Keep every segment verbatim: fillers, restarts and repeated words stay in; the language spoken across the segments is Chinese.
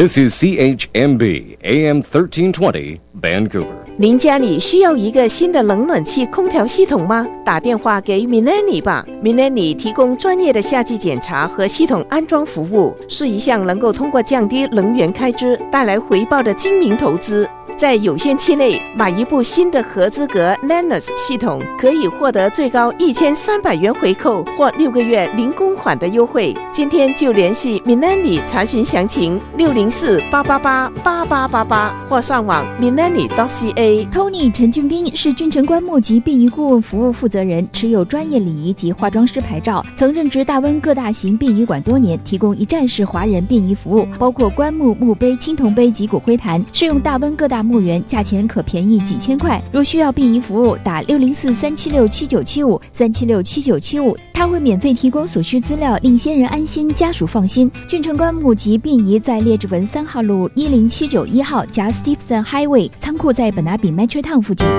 This is C H M B A M thirteen twenty Vancouver。 您家里需要一个新的冷暖气空调系统吗？打电话给 Milani 吧。Milani 提供专业的夏季检查和系统安装服务，是一项能够通过降低能源开支带来回报的精明投资。在有限期内买一部新的合资格 Lennox 系统，可以获得最高一千三百元回扣或六个月零公款的优惠。今天就联系 Milani 查询详情，六零四八八八八八八八或上网 milani 点 c a。 Tony 陈俊斌是俊成棺木及殡仪顾问服务负责人，持有专业礼仪及化妆师牌照，曾任职大温各大型殡仪馆多年，提供一站式华人殡仪服务，包括棺木、墓碑、青铜碑及骨灰坛，适用大温各大墓园，价钱可便宜几千块。若需要殡仪服务，打六零四三七六七九七五三七六七九七五，他会免费提供所需资料，令先人安心，家属放心。俊成棺木及殡仪在列治文三号路一零七九一号加 Stevenson Highway， 仓库在本拿比 Metro Town 附近。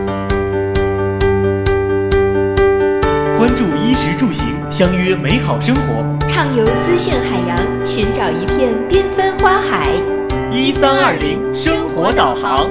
关注衣食住行，相约美好生活， 畅游资讯海洋，寻找一片缤纷花海。 一三二零生活导航。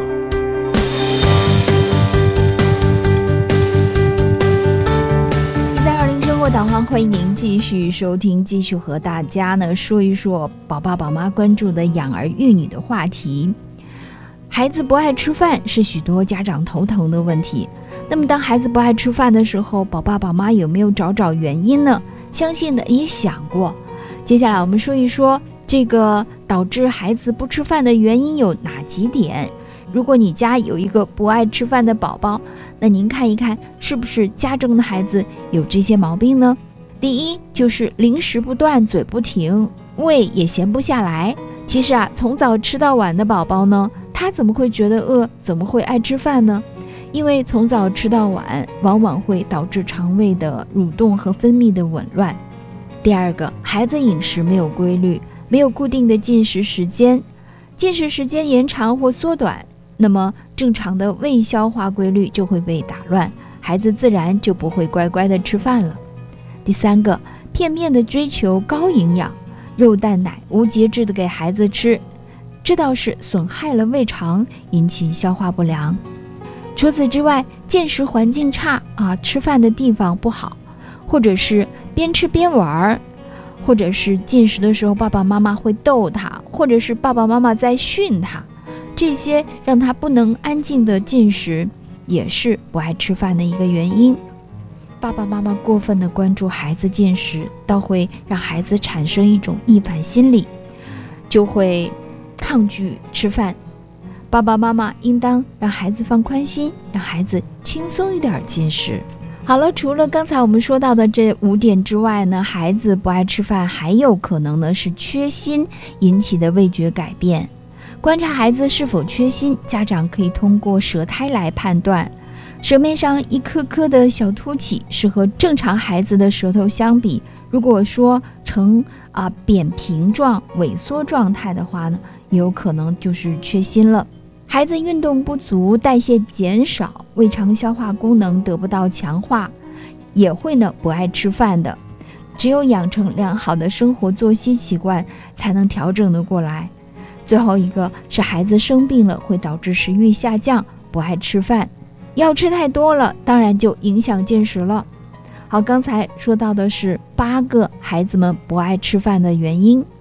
一三二零生活导航，欢迎您继续收听，继续和大家呢说一说宝爸宝妈关注的养儿育女的话题。孩子不爱吃饭是许多家长头疼的问题。那么当孩子不爱吃饭的时候，宝爸宝妈有没有找找原因呢？相信的也想过。接下来我们说一说这个导致孩子不吃饭的原因有哪几点。如果你家有一个不爱吃饭的宝宝，那您看一看是不是家中的孩子有这些毛病呢？第一，就是零食不断，嘴不停，胃也闲不下来。其实啊，从早吃到晚的宝宝呢，他怎么会觉得饿，怎么会爱吃饭呢？因为从早吃到晚往往会导致肠胃的蠕动和分泌的紊乱。第二个，孩子饮食没有规律，没有固定的进食时间，进食时间延长或缩短，那么正常的胃消化规律就会被打乱，孩子自然就不会乖乖的吃饭了。第三个，片面的追求高营养，肉蛋奶无节制的给孩子吃，这倒是损害了胃肠，引起消化不良。除此之外，进食环境差啊，吃饭的地方不好，或者是边吃边玩，或者是进食的时候爸爸妈妈会逗他，或者是爸爸妈妈在训他，这些让他不能安静的进食，也是不爱吃饭的一个原因。爸爸妈妈过分的关注孩子进食，倒会让孩子产生一种逆反心理，就会抗拒吃饭。爸爸妈妈应当让孩子放宽心，让孩子轻松一点进食。好了，除了刚才我们说到的这五点之外呢，孩子不爱吃饭还有可能呢是缺锌引起的味觉改变。观察孩子是否缺锌，家长可以通过舌苔来判断。舌面上一颗颗的小凸起是和正常孩子的舌头相比，如果说呈啊扁平状萎缩状态的话呢，也有可能就是缺锌了。孩子运动不足，代谢减少，胃肠消化功能得不到强化，也会呢不爱吃饭的。只有养成良好的生活作息习惯，才能调整得过来。最后一个是孩子生病了，会导致食欲下降，不爱吃饭。药吃太多了，当然就影响进食了。好，刚才说到的是八个孩子们不爱吃饭的原因。